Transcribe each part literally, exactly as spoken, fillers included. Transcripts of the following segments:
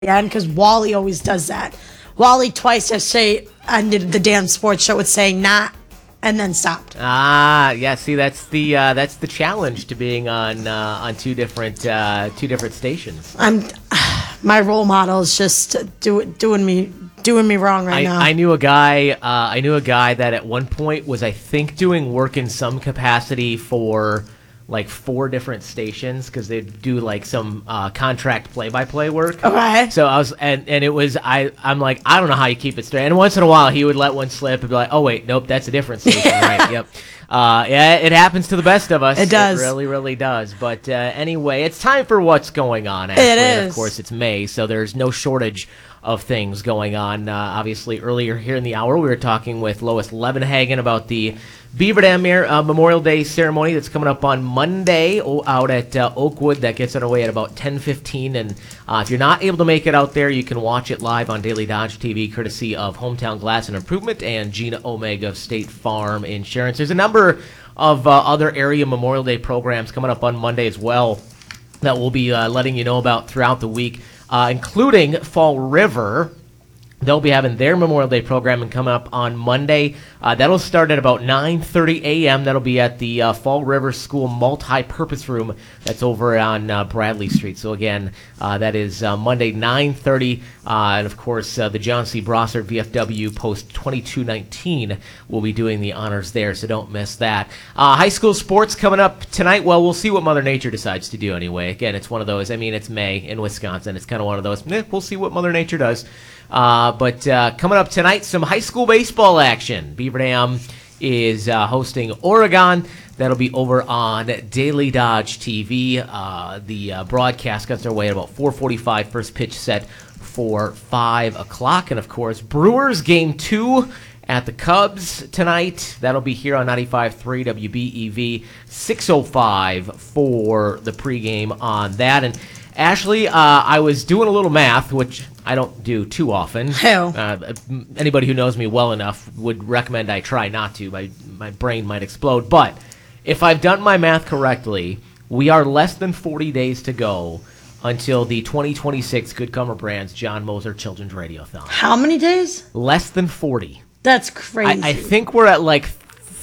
end because Wally always does that. Wally twice yesterday ended the damn sports show with saying "not" and then stopped. Ah, yeah. See, that's the uh, that's the challenge to being on uh, on two different uh, two different stations. I'm my role model is just do, doing me doing me wrong right I, now. I knew a guy. Uh, I knew a guy that at one point was, I think, doing work in some capacity for like four different stations because they do like some uh, contract play-by-play work. Okay. So I was, and, and it was, I, I'm like, I don't know how you keep it straight. And once in a while, he would let one slip and be like, oh wait, nope, that's a different station, right? Yep. Uh, yeah, it happens to the best of us. It does. It really, really does. But uh, anyway, it's time for what's going on. Actually. It And is. of course, it's May, so there's no shortage of things going on. Uh, obviously, earlier here in the hour, we were talking with Lois Levenhagen about the Beaver Dam uh, Memorial Day ceremony that's coming up on Monday o- out at uh, Oakwood. That gets underway at about ten fifteen. And uh, if you're not able to make it out there, you can watch it live on Daily Dodge T V, courtesy of Hometown Glass and Improvement and Gina Omega of State Farm Insurance. There's a number of uh, other area Memorial Day programs coming up on Monday as well that we'll be uh, letting you know about throughout the week, uh, including Fall River. They'll be having their Memorial Day programming coming up on Monday. Uh, that'll start at about nine thirty a.m. That'll be at the uh, Fall River School Multi-Purpose Room that's over on uh, Bradley Street. So again, uh, that is uh, Monday, nine thirty. Uh, and of course, uh, the John C. Brossard V F W Post twenty-two nineteen will be doing the honors there, so don't miss that. Uh, high school sports coming up tonight. Well, we'll see what Mother Nature decides to do anyway. Again, it's one of those. I mean, it's May in Wisconsin. It's kind of one of those. Eh, we'll see what Mother Nature does. Uh, but uh, coming up tonight, some high school baseball action. Beaver Dam is uh, hosting Oregon. That'll be over on Daily Dodge T V. Uh, the uh, broadcast gets underway at about four forty-five. First pitch set for five o'clock. And, of course, Brewers Game two at the Cubs tonight. That'll be here on ninety-five point three W B E V. six oh five for the pregame on that. And Ashley, uh, I was doing a little math, which I don't do too often. Hell. Uh, anybody who knows me well enough would recommend I try not to. My, my brain might explode. But if I've done my math correctly, we are less than forty days to go until the twenty twenty-six Good Comer Brands John Moser Children's Radiothon. How many days? Less than forty. That's crazy. I, I think we're at like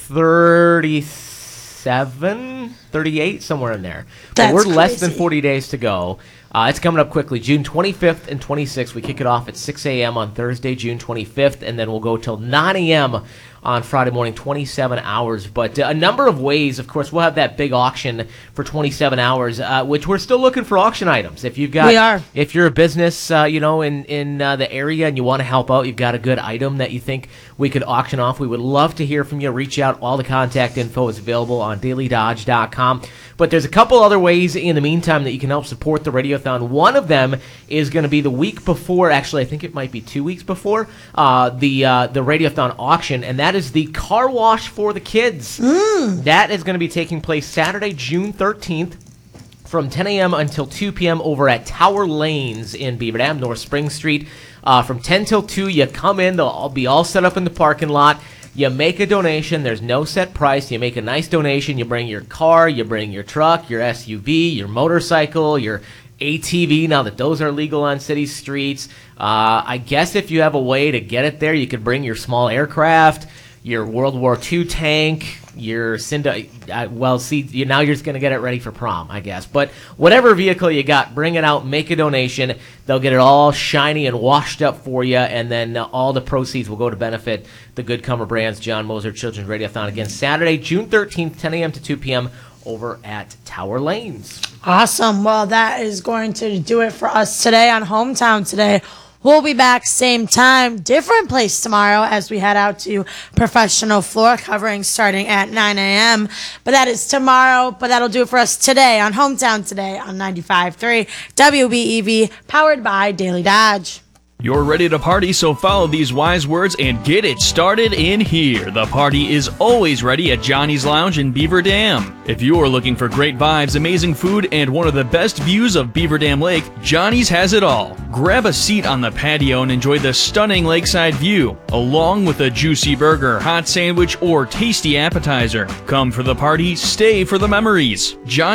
thirty-seven, thirty-eight, somewhere in there. That's but we're less than crazy. forty days to go. Uh, it's coming up quickly. June twenty-fifth and twenty-sixth. We kick it off at six a.m. on Thursday, June twenty-fifth, and then we'll go till nine a.m. on Friday morning, twenty-seven hours. But uh, a number of ways, of course, we'll have that big auction for twenty-seven hours, uh, which we're still looking for auction items. If you've got, We are. If you're a business, uh, you know, in in uh, the area and you want to help out, you've got a good item that you think we could auction off. We would love to hear from you. Reach out. All the contact info is available on daily dodge dot com. But there's a couple other ways in the meantime that you can help support the Radiothon. One of them is going to be the week before, actually I think it might be two weeks before, uh, the uh, the Radiothon auction, and that is the car wash for the kids. Mm. That is going to be taking place Saturday, June thirteenth. From ten a.m. until two p.m. over at Tower Lanes in Beaver Dam, North Spring Street. Uh, from ten till two, you come in. They'll all be all set up in the parking lot. You make a donation. There's no set price. You make a nice donation. You bring your car. You bring your truck, your S U V, your motorcycle, your A T V, now that those are legal on city streets. Uh, I guess if you have a way to get it there, you could bring your small aircraft, your World War Two tank, your Cinda, uh, well, see, you, now you're just going to get it ready for prom, I guess. But whatever vehicle you got, bring it out, make a donation. They'll get it all shiny and washed up for you, and then uh, all the proceeds will go to benefit the Good Comer Brands John Moser Children's Radiothon. Again, Saturday, June thirteenth, ten a.m. to two p.m. over at Tower Lanes. Awesome. Well, that is going to do it for us today on Hometown Today. We'll be back same time, different place tomorrow as we head out to professional floor covering starting at nine a.m. But that is tomorrow. But that'll do it for us today on Hometown Today on ninety-five point three W B E V, powered by Daily Dodge. You're ready to party, so follow these wise words and get it started in here. The party is always ready at Johnny's Lounge in Beaver Dam. If you are looking for great vibes, amazing food, and one of the best views of Beaver Dam Lake, Johnny's has it all. Grab a seat on the patio and enjoy the stunning lakeside view, along with a juicy burger, hot sandwich, or tasty appetizer. Come for the party, stay for the memories. Johnny